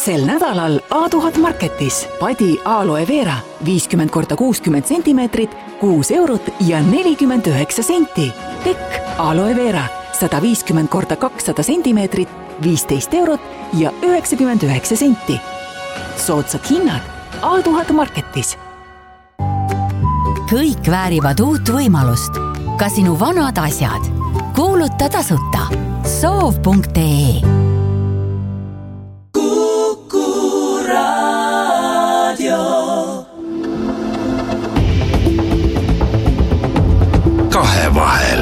Sel nädalal A1000 Marketis padi aloe vera 50x60 centimeetrit, 6 eurot ja 49 senti. Tekk aloe vera 150x200 centimeetrit, 15 eurot ja 99 senti. Soodsad hinnad A1000 Marketis. Kõik väärivad uut võimalust. Ka sinu vanad asjad. Kuuluta tasuta. Soov.ee Kuku Raadio. Kahevahel.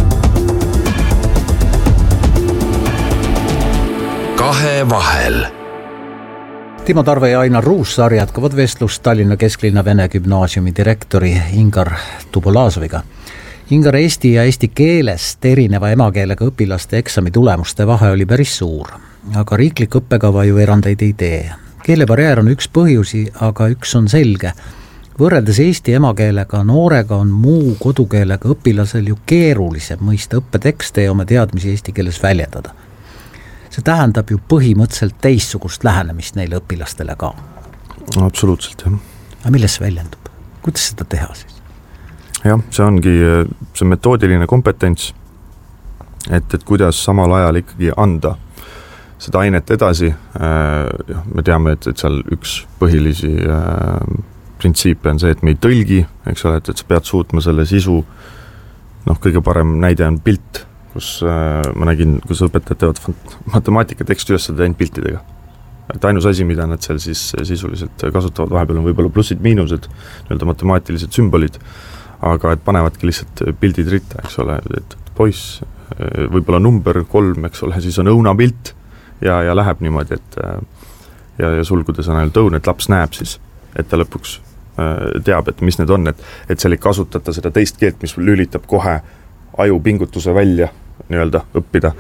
Kahevahel. Timo Tarve ja Ainar Ruussaar jätkavad vestlust Tallinna Kesklinna Vene Gümnaasiumi direktori Ingar Tubolazoviga. Ingar, eesti ja eesti keelest erineva emakeelega õpilaste eksami tulemuste vahe oli päris suur, aga riiklik õppekava ju erandeid ei tee. Keelebarjäär on üks põhjusi, aga üks on selge. Võrreldes eesti emakeelega noorega on muu kodukeelega õpilasel ju keerulisem mõista õppetekste ja oma teadmisi eesti keeles väljendada. See tähendab ju põhimõtteliselt teistsugust lähenemist neile õpilastele ka. Absoluutselt, jah. Aga milles see väljendub? Kuidas seda teha siis? Jah, see ongi see metoodiline kompetents, et kuidas samal ajal ikkagi anda seda ainet edasi. Me teame, et seal üks põhilisi printsiipe on see, et me ei tõlgi, eks ole, et sa pead suutma selle sisu, kõige parem näide on pilt, kus ma nägin, kus õpetajad teevad matemaatikateksti üles ainult piltidega. Et ainus asi, mida nad seal siis sisuliselt kasutavad, vahepeal on võib-olla plussid-miinused, matemaatilised sümbolid, aga et panevadki lihtsalt pildid ritta, eks ole, et poiss, võib-olla number 3, eks ole, siis on õunapilt ja läheb niimoodi, et ja sulgudes on ainult õun, et laps näeb siis, et ta lõpuks teab, et mis need on, et seal ei kasutata seda teist keelt, mis lülitab kohe aju pingutuse välja nii-öelda õppida,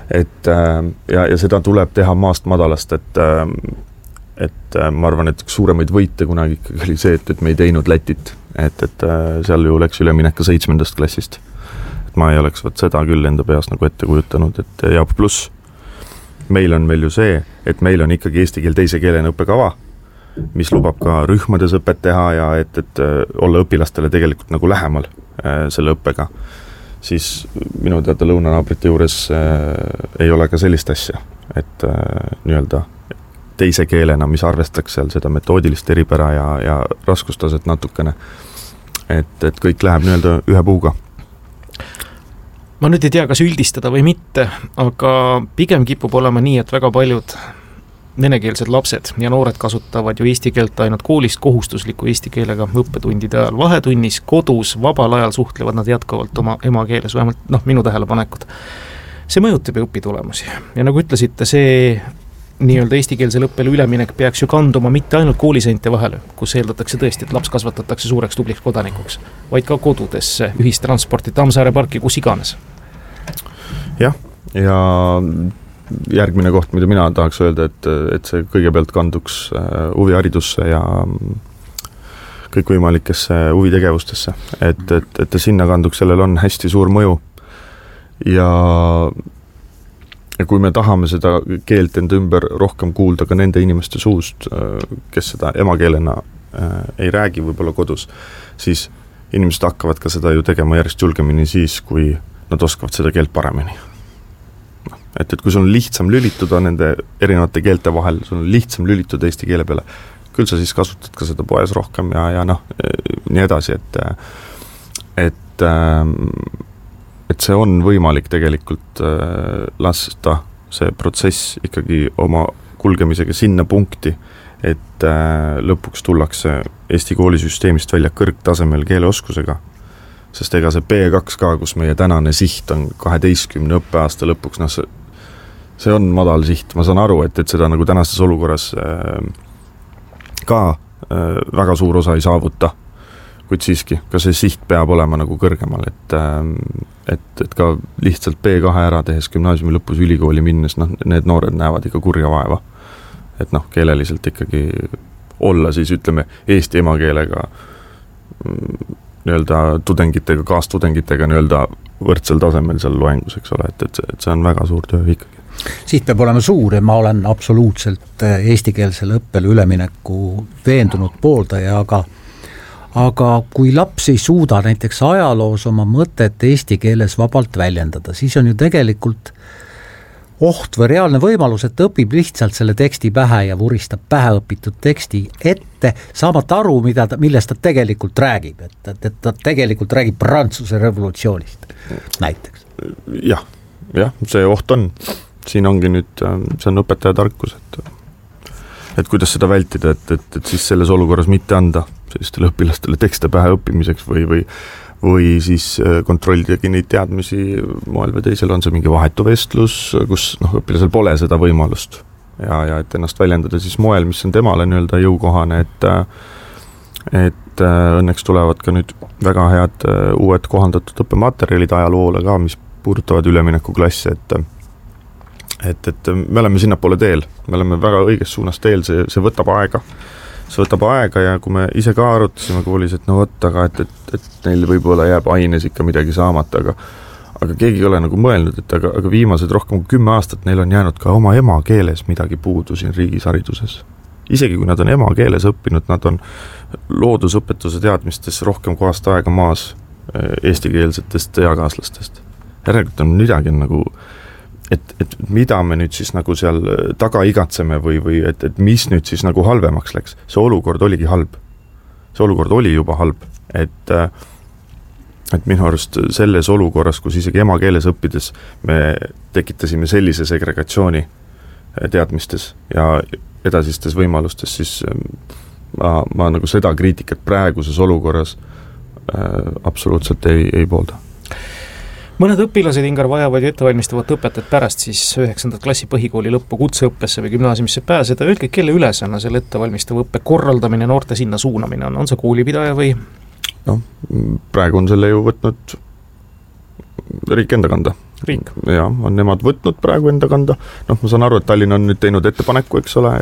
ja seda tuleb teha maast madalast, et ma arvan, et üks suuremaid võite kunagi ikkagi oli see, et me ei teinud Lätit, et seal ju läks üleminek ka 7. klassist, et ma ei oleks seda küll enda peas nagu ette kujutanud, et ja pluss meil on veel ju see, et meil on ikkagi eesti keel teise keelena õppekava, mis lubab ka rühmades õpet teha ja et olla õpilastele tegelikult nagu lähemal selle õppega, siis minu teada lõunanaabrite juures ei ole ka sellist asja, et nii-öelda teise keelena, mis arvestaks seal seda metoodilist eripära ja raskustaset natukene, et kõik läheb nii-öelda ühe puuga. Ma nüüd ei tea, kas üldistada või mitte, aga pigem kipub olema nii, et väga paljud venekeelsed lapsed ja noored kasutavad ju eesti keelt ainult koolist kohustusliku eesti keelega õppetundide ajal. Vahetunnis, kodus, vabal ajal suhtlevad nad jätkavalt oma emakeeles, vähemalt minu tähelepanekud. See mõjutab ju õpitulemusi. Ja nagu ütlesite, see nii-öelda eestikeelsel õppele üleminek peaks ju kanduma mitte ainult kooliseinte vahele, kus eeldatakse tõesti, et laps kasvatatakse suureks tubliks kodanikuks, vaid ka kodudesse, ühistransporti, Tammsaare parki, kus iganes. Jah, ja järgmine koht, mida mina tahaks öelda, et see kõigepealt kanduks huviharidusse ja kõikvõimalikesse huvitegevustesse, et sinna kanduks, sellel on hästi suur mõju ja kui me tahame seda keelt enda ümber rohkem kuulda ka nende inimeste suust, kes seda emakeelena ei räägi võib-olla kodus, siis inimesed hakkavad ka seda ju tegema järjest julgemini siis, kui nad oskavad seda keelt paremini. Et kui sul on lihtsam lülituda nende erinevate keelte vahel, sul on lihtsam lülituda eesti keele peale, küll sa siis kasutad ka seda poes rohkem ja nii edasi, et see on võimalik tegelikult lasta see protsess ikkagi oma kulgemisega sinna punkti, et lõpuks tullakse Eesti koolisüsteemist välja kõrgtasemel keeleoskusega, sest ega see B2 ka, kus meie tänane siht on 12 õppeaasta lõpuks, see on madal siht, ma saan aru, et seda nagu tänastes olukorras ka väga suur osa ei saavuta, kuid siiski, ka see siht peab olema nagu kõrgemal, et ka lihtsalt B2 ära tehes gümnaasiumi lõpus ülikooli minnes, need noored näevad ikka kurja vaeva, et keeleliselt ikkagi olla siis ütleme eesti emakeelega nii-öelda tudengitega, kaastudengitega nii-öelda võrdsel tasemel seal loengus, eks ole, et see on väga suur töö ikkagi. Siit peab olema suur ja ma olen absoluutselt eestikeelsele õppele ülemineku veendunud pooldaja, aga kui laps ei suuda näiteks ajaloos oma mõtet eesti keeles vabalt väljendada, siis on ju tegelikult oht või reaalne võimalus, et õpib lihtsalt selle teksti pähe ja vuristab päheõpitud teksti ette, saamata aru, millest ta tegelikult räägib, et ta tegelikult räägib Prantsuse revolutsioonist näiteks. Jah, see oht on. Siin ongi nüüd, see on õpetaja tarkus, et kuidas seda vältida, et siis selles olukorras mitte anda sellistele õpilastele tekste pähe õppimiseks või siis kontrollidagi neid teadmisi moel või teisel, on see mingi vahetu vestlus, kus õpilasel pole seda võimalust ja et ennast väljendada siis moel, mis on temale nii-öelda jõukohane, et õnneks tulevad ka nüüd väga head uued kohandatud õppematerjalid ajaloole ka, mis puudutavad üleminekuklasse, et me oleme sinnapoole teel, me oleme väga õiges suunas teel, see võtab aega ja kui me ise ka arutasime koolis, et aga et neil võib-olla jääb aines ikka midagi saamata, aga keegi ei ole nagu mõelnud, et aga viimased rohkem kui 10 aastat neil on jäänud ka oma emakeeles midagi puudu siin riigis hariduses. Isegi kui nad on emakeeles õppinud, nad on loodusõpetuse teadmistes rohkem kui aasta aega maas eestikeelsetest eakaaslastest. Järelikult on midagi nagu et mida me nüüd siis nagu seal taga igatseme või et mis nüüd siis nagu halvemaks läks. See olukord oligi halb. See olukord oli juba halb, et minu arust selles olukorras, kus isegi emakeeles õppides me tekitasime sellise segregatsiooni teadmistes ja edasistes võimalustes, siis ma nagu seda kriitikat praeguses olukorras absoluutselt ei poolda. Mõned õpilased, Ingar, vajavad ju ettevalmistavat õpet, et pärast siis 9. klassi põhikooli lõppu kutseõppesse või gümnaasiumisse pääseda. Öelge, kelle ülesanne selle ettevalmistava õppe korraldamine, noorte sinna suunamine on see koolipidaja või? Praegu on selle ju võtnud riik enda kanda. Riik? Ja, on nemad võtnud praegu enda kanda. Ma saan aru, et Tallinn on nüüd teinud ettepaneku, eks ole,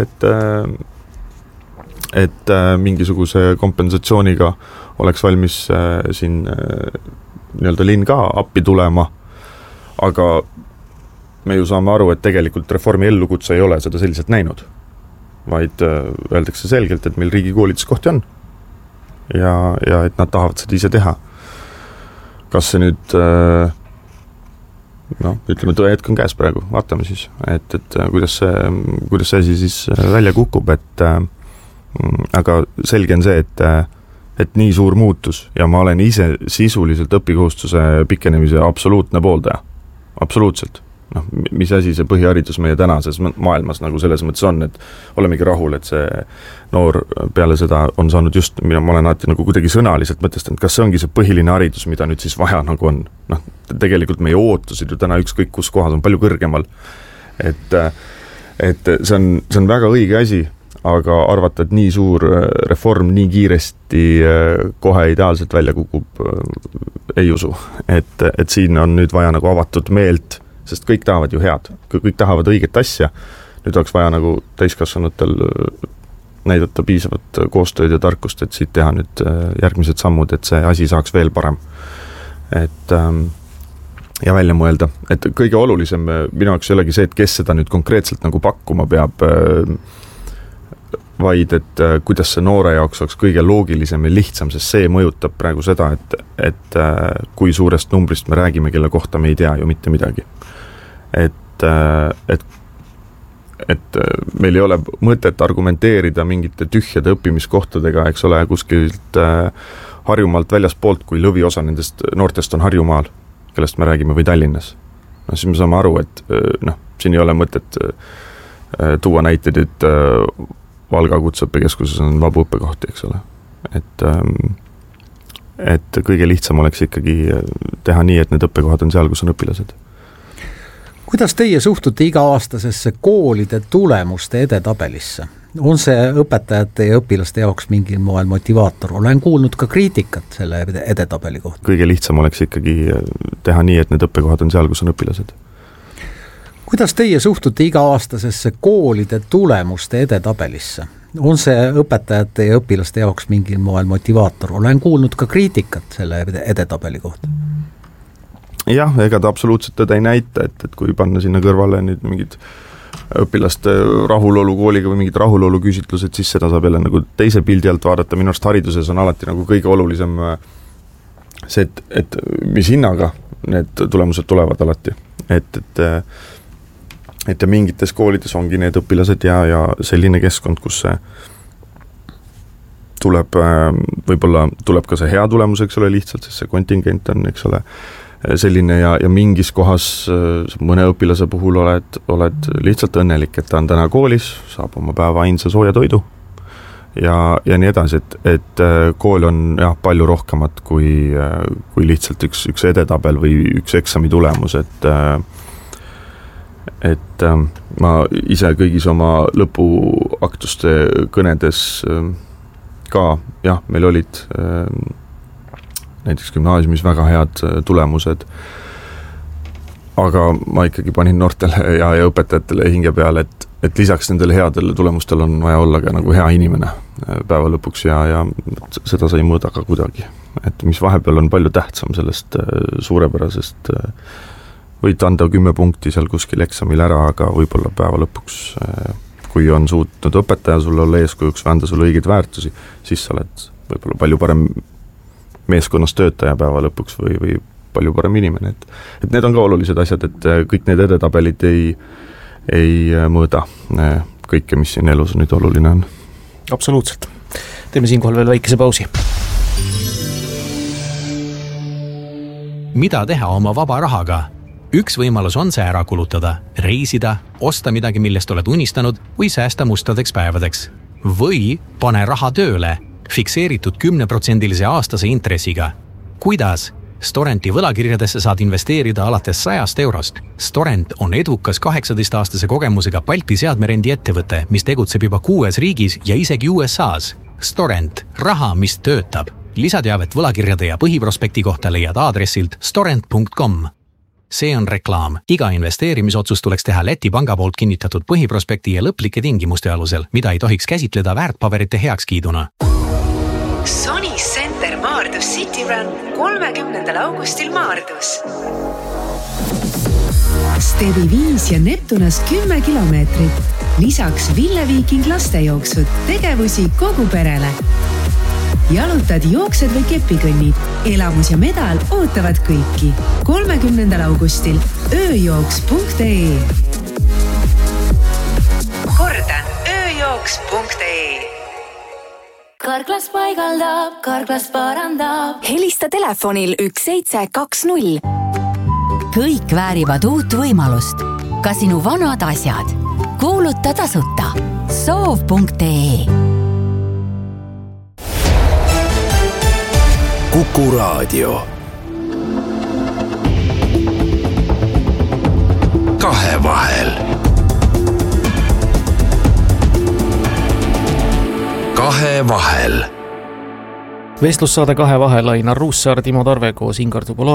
et mingisuguse kompensatsiooniga oleks valmis siin nii-öelda linn ka appi tulema, aga me ju saame aru, et tegelikult reformi ellukutse ei ole seda selliselt näinud, vaid öeldakse selgelt, et meil riigikoolides kohti on ja et nad tahavad seda ise teha. Kas see nüüd ütleme, tõehetk on käes praegu, vaatame siis, et kuidas see asi siis välja kukub, aga selge on see, et nii suur muutus ja ma olen ise sisuliselt õpikohustuse pikenemise absoluutne pooldaja. Absoluutselt. Mis asi see põhiharidus meie tänases maailmas nagu selles mõttes on, et olemegi rahul, et see noor peale seda on saanud just, ma olen alati nagu kuidagi sõnaliselt mõtestanud, kas see ongi see põhiline haridus, mida nüüd siis vaja nagu on. Tegelikult meie ootusid ju täna ükskõik kus kohas on palju kõrgemal. Et see on väga õige asi, aga arvata, et nii suur reform nii kiiresti kohe ideaalselt välja kukub, ei usu. Et siin on nüüd vaja nagu avatud meelt, sest kõik tahavad ju head, kõik tahavad õiget asja. Nüüd oleks vaja nagu täiskasvanutel näidata piisavat koostööd ja tarkust, et siit teha nüüd järgmised sammud, et see asi saaks veel parem. Ja välja mõelda, et kõige olulisem minu jaoks ei olegi see, et kes seda nüüd konkreetselt nagu pakkuma peab, vaid et kuidas see noore jaoks oleks kõige loogilisem ja lihtsam, sest see mõjutab praegu seda, et kui suurest numbrist me räägime, kelle kohta me ei tea ju mitte midagi. Et meil ei ole mõtet argumenteerida mingite tühjade õppimiskohtadega, eks ole, kuskilt Harjumaalt väljaspoolt, kui lõviosa nendest noortest on Harjumaal, kellest me räägime, või Tallinnas. Siis me saame aru, et siin ei ole mõtet tuua näiteid, et Valga kutseõppekeskuses on vabu õppekohti, eks ole. Et kõige lihtsam oleks ikkagi teha nii, et need õppekohad on seal, kus on õpilased. Kuidas teie suhtute iga-aastasesse koolide tulemuste edetabelisse? On see õpetajate ja õpilaste jaoks mingil moel motivaator? Olen kuulnud ka kriitikat selle edetabeli kohta. Kõige lihtsam oleks ikkagi teha nii, et need õppekohad on seal, kus on õpilased. Kuidas teie suhtute iga-aastasesse koolide tulemuste edetabelisse? On see õpetajate ja õpilaste jaoks mingil moel motivaator? Olen kuulnud ka kriitikat selle edetabeli kohta. jah, ega ta absoluutselt teda ei näita, et kui panna sinna kõrvale nüüd mingid õpilaste rahulolu kooliga või mingid rahulolu küsitlused, siis seda saab jälle nagu teise pildi alt vaadata. Minu arust hariduses on alati nagu kõige olulisem see, et mis hinnaga need tulemused tulevad alati. Et ja mingites koolides ongi need õpilased ja selline keskkond, kus see tuleb, võib-olla tuleb ka see hea tulemus, eks ole, lihtsalt, sest see kontingent on, eks ole, selline ja mingis kohas mõne õpilase puhul oled lihtsalt õnnelik, et ta on täna koolis, saab oma päeva ainsa sooja toidu ja nii edasi, et kool on jah, palju rohkemat kui lihtsalt üks edetabel või üks eksami tulemus, et ma ise kõigis oma lõpuaktuste kõnedes ka, jah, meil olid näiteks gümnaasiumis väga head tulemused, aga ma ikkagi panin noortele ja õpetajatele hinge peale, et lisaks nendele headele tulemustele on vaja olla ka nagu hea inimene päeva lõpuks ja seda sa ei mõõda ka kuidagi. Et mis vahepeal on palju tähtsam sellest suurepärasest, võid anda 10 punkti seal kuskil eksamil ära, aga võib-olla päeva lõpuks, kui on suutnud õpetaja sulle olla eeskujuks või anda sulle õigeid väärtusi, siis sa oled võib-olla palju parem meeskonnas töötaja päeva lõpuks või palju parem inimene, et need on ka olulised asjad, et kõik need edetabelid ei mõõda kõike, mis siin elus nüüd oluline on. Absoluutselt. Teeme siinkohal veel väikese pausi. Mida teha oma vaba rahaga? Üks võimalus on see ära kulutada, reisida, osta midagi, millest oled unistanud või säästa mustadeks päevadeks. Või pane raha tööle, fikseeritud 10% aastase intressiga. Kuidas? Storenti võlakirjadesse saad investeerida alates 100 €. Storent on edukas 18-aastase kogemusega Balti seadmerendi ettevõte, mis tegutseb juba 6 riigis ja isegi USAs. Storent, raha, mis töötab. Lisateavet võlakirjade ja põhiprospekti kohta leiad aadressilt storent.com. See on reklaam. Iga investeerimisotsus tuleks teha Läti panga poolt kinnitatud põhiprospekti ja lõplike tingimuste alusel, mida ei tohiks käsitleda väärtpaberite heakskiiduna. Sony Center Maardus City Run 30. augustil Maardus. Stebi 5 ja Neptunast 10 kilomeetrit. Lisaks Ville Viiking lastejooksud, tegevusi kogu perele. Jalutad, jooksed või kepikõnnid. Elamus ja medal ootavad kõiki. 30. augustil ööjooks.ee. Kordan, ööjooks.ee. Karklas paigaldab, Karklas parandab. Helista telefonil 1720. Kõik väärivad uut võimalust. Ka sinu vanad asjad. Kuuluta tasuta. Soov.ee. Kuku Raadio. Kahevahel. Kahevahel. Vestlussaade Kahevahel, Ainar Ruussaar, Timo Tarve koos Ingar Tubula